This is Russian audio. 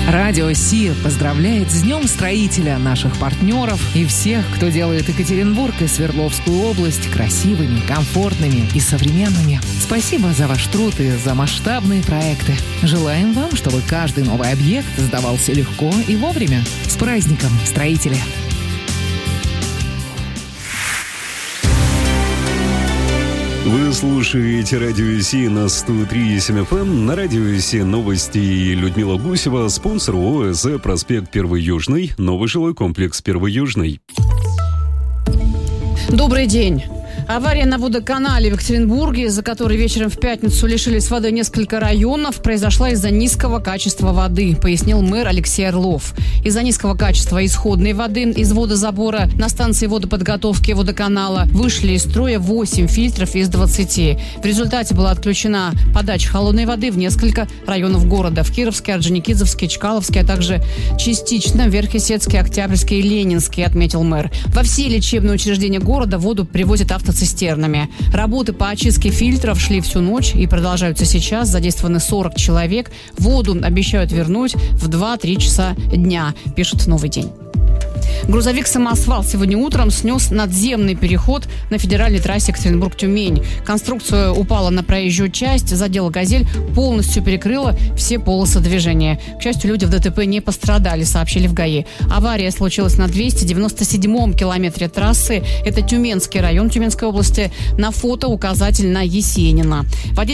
Радио Си поздравляет с Днем строителя наших партнеров и всех, кто делает Екатеринбург и Свердловскую область красивыми, комфортными и современными. Спасибо за ваш труд и за масштабные проекты. Желаем вам, чтобы каждый новый объект сдавался легко и вовремя. С праздником, строители! Вы слушаете Радио Си на 103,7 FM. На Радио Си новости и Людмила Гусева. Спонсор ООС «Проспект 1 Южный». Новый жилой комплекс 1 Южный. Добрый день. Авария на водоканале в Екатеринбурге, из-за которой вечером в пятницу лишились воды несколько районов, произошла из-за низкого качества воды, пояснил мэр Алексей Орлов. Из-за низкого качества исходной воды из водозабора на станции водоподготовки водоканала вышли из строя 8 фильтров из 20. В результате была отключена подача холодной воды в несколько районов города. В Кировске, Орджоникидзевске, Чкаловске, а также частично Верхесецкий, Октябрьский и Ленинский, отметил мэр. Во все лечебные учреждения города воду привозят автоцистернами. Работы по очистке фильтров шли всю ночь и продолжаются сейчас. Задействованы 40 человек. Воду обещают вернуть в 2-3 часа дня, пишет «Новый день». Грузовик-самосвал сегодня утром снес надземный переход на федеральной трассе Екатеринбург-Тюмень. Конструкция упала на проезжую часть, задела «Газель», полностью перекрыла все полосы движения. К счастью, люди в ДТП не пострадали, сообщили в ГАИ. Авария случилась на 297-м километре трассы. Это Тюменский район Тюменской области. На фото указатель на Есенина.